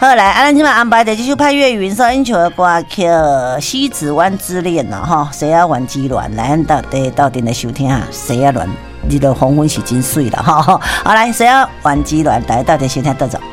好来，咱今晚安排的这首潘越云所演唱的歌曲《西子湾之恋》啦，哈，谁啊玩之恋？来，到底来收听啊？谁啊恋？你的黄昏是真水啦，哈！好来，谁啊玩之恋？来，到底收听到走。